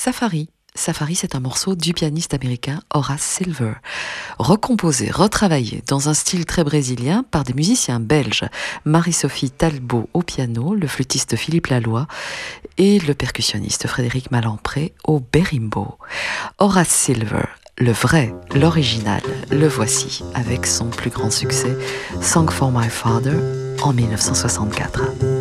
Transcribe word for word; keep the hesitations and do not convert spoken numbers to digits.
Safari. Safari, c'est un morceau du pianiste américain Horace Silver, recomposé, retravaillé dans un style très brésilien par des musiciens belges, Marie-Sophie Talbot au piano, le flûtiste Philippe Laloy et le percussionniste Frédéric Malampré au berimbau. Horace Silver, le vrai, l'original, le voici avec son plus grand succès, Song for My Father, en mille neuf cent soixante-quatre.